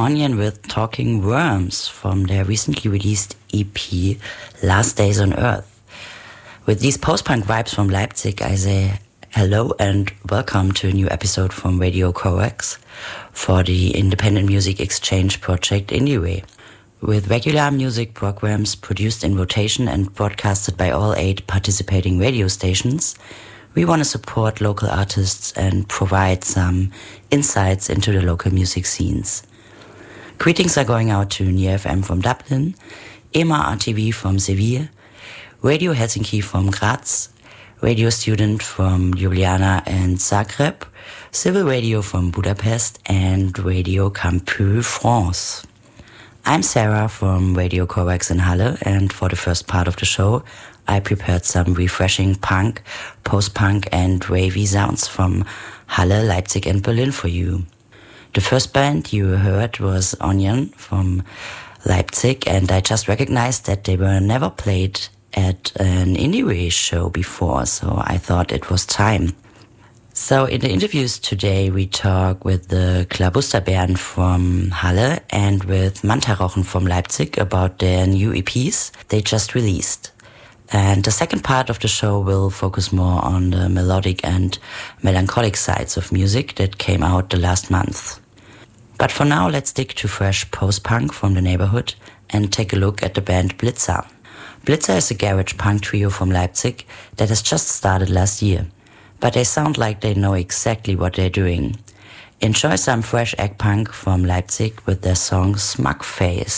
Onion with Talking Worms from their recently released EP, Last Days on Earth. With these post-punk vibes from Leipzig, I say hello and welcome to a new episode from Radio Coax for the Independent Music Exchange project Indieway. With regular music programs produced in rotation and broadcasted by all 8 participating radio stations, we want to support local artists and provide some insights into the local music scenes. Greetings are going out to Near FM from Dublin, EMA RTV from Seville, Radio Helsinki from Graz, Radio Student from Ljubljana and Zagreb, Civil Radio from Budapest, and Radio Campus France. I'm Sarah from Radio Coax in Halle, and for the first part of the show, I prepared some refreshing punk, post-punk and ravey sounds from Halle, Leipzig and Berlin for you. The first band you heard was Onion from Leipzig, and I just recognized that they were never played at an Indieway show before, so I thought it was time. So in the interviews today, we talk with the Klabusterbären from Halle and with Mantarochen from Leipzig about their new EPs they just released. And the second part of the show will focus more on the melodic and melancholic sides of music that came out the last month. But for now, let's stick to fresh post-punk from the neighborhood and take a look at the band Blitzer. Blitzer is a garage punk trio from Leipzig that has just started last year, but they sound like they know exactly what they're doing. Enjoy some fresh egg punk from Leipzig with their song Smug Face.